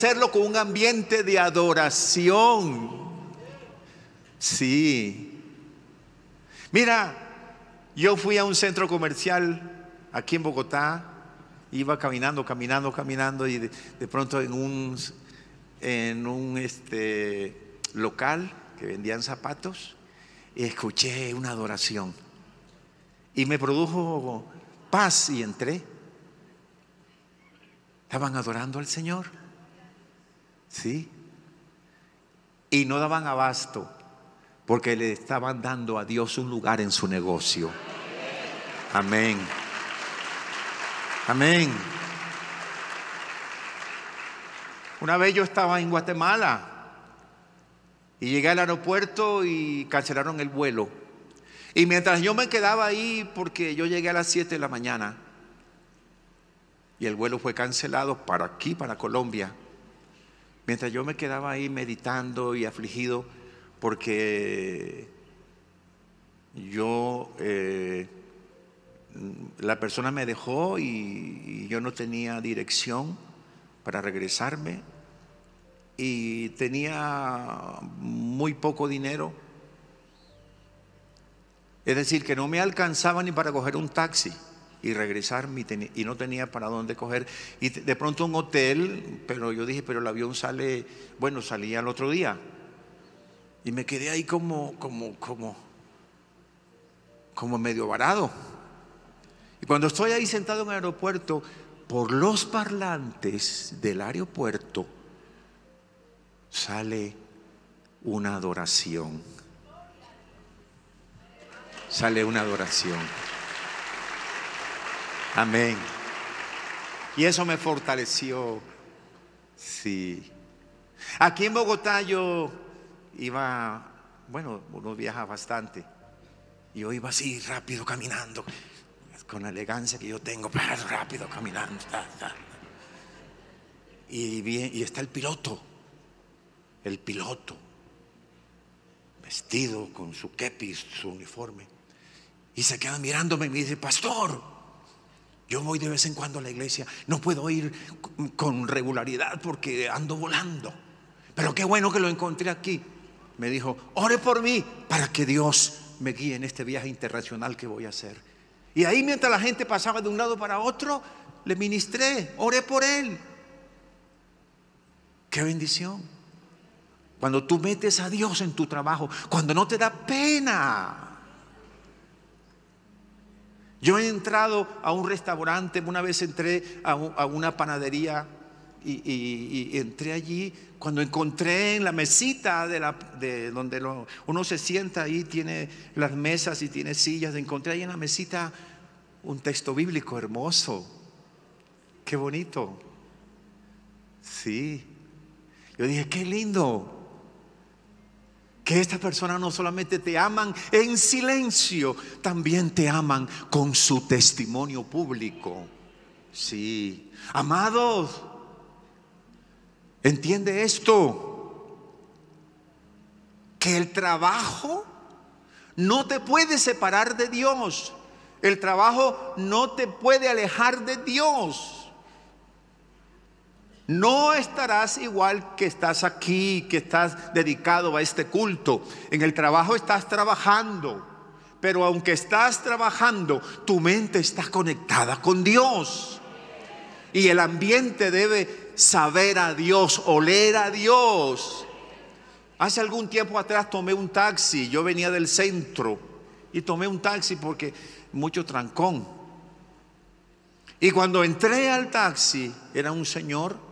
hacerlo con un ambiente de adoración. Sí. Mira, yo fui a un centro comercial aquí en Bogotá, iba caminando y de pronto en un local que vendían zapatos, escuché una adoración y me produjo paz y entré. Estaban adorando al Señor, sí, y no daban abasto porque le estaban dando a Dios un lugar en su negocio. Amén. Amén. Una vez yo estaba en Guatemala y llegué al aeropuerto y cancelaron el vuelo. Y mientras yo me quedaba ahí, porque yo llegué a las 7 de la mañana y el vuelo fue cancelado para aquí, para Colombia. Mientras yo me quedaba ahí meditando y afligido porque la persona me dejó y yo no tenía dirección para regresarme y tenía muy poco dinero. Es decir, que no me alcanzaba ni para coger un taxi y regresarme y no tenía para dónde coger. Y de pronto un hotel, pero yo dije, pero el avión sale, bueno, salía al otro día. Y me quedé ahí como medio varado. Y cuando estoy ahí sentado en el aeropuerto, por los parlantes del aeropuerto sale una adoración. Sale una adoración. Amén. Y eso me fortaleció. Sí. Aquí en Bogotá yo iba, bueno, uno viaja bastante. Y yo iba así rápido caminando, con la elegancia que yo tengo, pero rápido caminando. Y está el piloto vestido con su kepis, su uniforme, y se queda mirándome y me dice: pastor, yo voy de vez en cuando a la iglesia, no puedo ir con regularidad porque ando volando, pero qué bueno que lo encontré aquí. Me dijo: ore por mí para que Dios me guíe en este viaje internacional que voy a hacer. Y ahí, mientras la gente pasaba de un lado para otro, le ministré, oré por él. Qué bendición cuando tú metes a Dios en tu trabajo, cuando no te da pena. Yo he entrado a un restaurante, una vez entré a una panadería y entré allí. Cuando encontré en la mesita de donde uno se sienta, ahí tiene las mesas y tiene sillas, encontré ahí en la mesita un texto bíblico hermoso. Qué bonito. Sí. Yo dije: qué lindo que estas personas no solamente te aman en silencio, también te aman con su testimonio público. Sí. Amados, entiende esto, que el trabajo no te puede separar de Dios. El trabajo no te puede alejar de Dios. No estarás igual que estás aquí, que estás dedicado a este culto. En el trabajo estás trabajando, pero aunque estás trabajando, tu mente está conectada con Dios. Y el ambiente debe saber a Dios, oler a Dios. Hace algún tiempo atrás tomé un taxi. Yo venía del centro y tomé un taxi porque mucho trancón. Y cuando entré al taxi, era un señor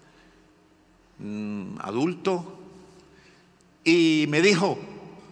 adulto, y me dijo,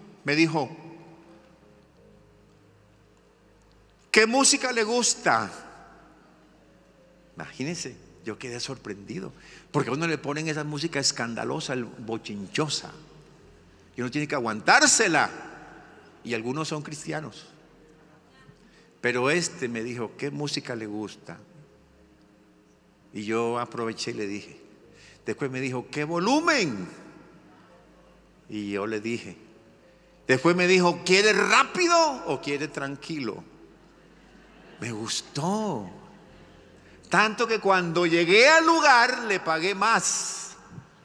¿qué música le gusta? Imagínense, yo quedé sorprendido, porque a uno le ponen esa música escandalosa, bochinchosa, y uno tiene que aguantársela, y algunos son cristianos. Pero me dijo: ¿qué música le gusta? Y yo aproveché y le dije. Después me dijo: ¿qué volumen? Y yo le dije. Después me dijo: ¿quiere rápido o quiere tranquilo? Me gustó. Tanto que cuando llegué al lugar le pagué más.